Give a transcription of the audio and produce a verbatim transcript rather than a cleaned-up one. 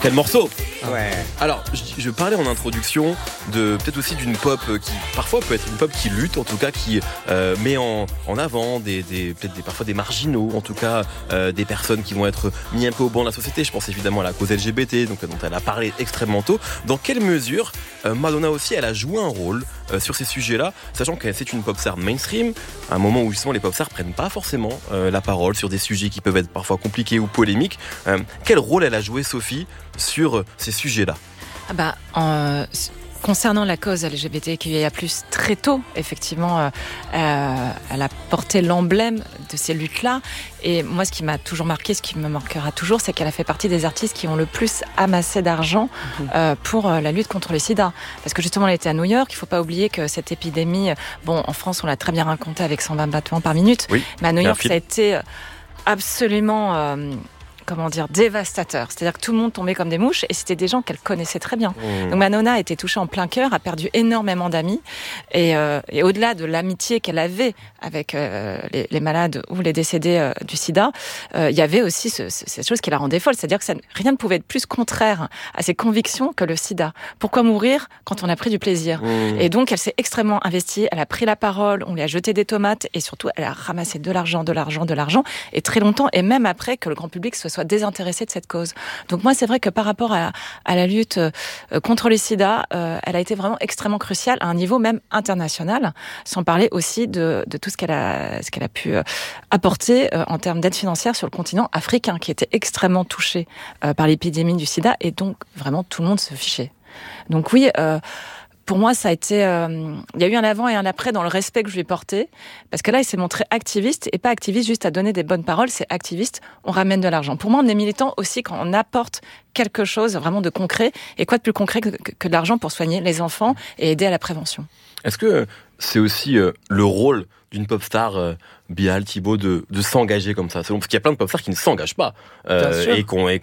Quel morceau! Ouais. Alors, je, je parlais en introduction de peut-être aussi d'une pop qui parfois peut être une pop qui lutte, en tout cas qui euh, met en, en avant des, des peut-être des, parfois des marginaux, en tout cas euh, des personnes qui vont être mis un peu au banc de la société. Je pense évidemment à la cause L G B T, donc dont elle a parlé extrêmement tôt. Dans quelle mesure euh, Madonna aussi, elle a joué un rôle euh, sur ces sujets-là, sachant que c'est une pop star mainstream, à un moment où justement les pop stars prennent pas forcément euh, la parole sur des sujets qui peuvent être parfois compliqués ou polémiques. Euh, quel rôle elle a joué, Sophie, sur euh, ces sujets-là? Ah bah, en, concernant la cause L G B T Q I A plus, très tôt, effectivement, euh, euh, elle a porté l'emblème de ces luttes-là. Et moi, ce qui m'a toujours marqué, ce qui me marquera toujours, c'est qu'elle a fait partie des artistes qui ont le plus amassé d'argent euh, pour euh, la lutte contre le sida. Parce que justement, elle était à New York. Il ne faut pas oublier que cette épidémie, bon, en France, on l'a très bien raconté avec cent vingt battements par minute. Oui, mais à New York, film. ça a été absolument... Euh, comment dire, dévastateur. C'est-à-dire que tout le monde tombait comme des mouches et c'était des gens qu'elle connaissait très bien. Mmh. Donc Madonna a été touchée en plein cœur, a perdu énormément d'amis et, euh, et au-delà de l'amitié qu'elle avait avec euh, les, les malades ou les décédés euh, du sida, euh, il y avait aussi ce, ce, cette chose qui la rendait folle. C'est-à-dire que ça, rien ne pouvait être plus contraire à ses convictions que le sida. Pourquoi mourir quand on a pris du plaisir? Mmh. Et donc elle s'est extrêmement investie, elle a pris la parole, on lui a jeté des tomates et surtout elle a ramassé de l'argent, de l'argent, de l'argent et très longtemps et même après que le grand public se soit désintéressée de cette cause. Donc moi, c'est vrai que par rapport à, à la lutte euh, contre le sida, euh, elle a été vraiment extrêmement cruciale à un niveau même international, sans parler aussi de, de tout ce qu'elle a, ce qu'elle a pu euh, apporter euh, en termes d'aide financière sur le continent africain, qui était extrêmement touché euh, par l'épidémie du sida, et donc vraiment tout le monde se fichait. Donc oui, euh, pour moi, ça a été... Euh, il y a eu un avant et un après dans le respect que je lui ai porté. Parce que là, il s'est montré activiste. Et pas activiste juste à donner des bonnes paroles. C'est activiste, on ramène de l'argent. Pour moi, on est militant aussi quand on apporte quelque chose vraiment de concret. Et quoi de plus concret que, que, que de l'argent pour soigner les enfants et aider à la prévention. Est-ce que c'est aussi euh, le rôle d'une pop star, euh, Bilal, Thibaut, de, de s'engager comme ça? Parce qu'il y a plein de pop stars qui ne s'engagent pas euh, et qui ont